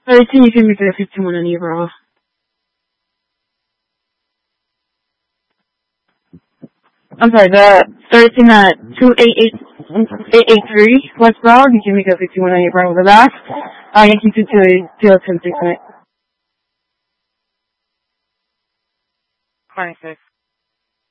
13, you can make it a 51 on your Bravo. I'm sorry, the 13 at 2883 West Bravo, you can make it a 51 on your Bravo. The last, Yankee 2 10 6 on it. 26.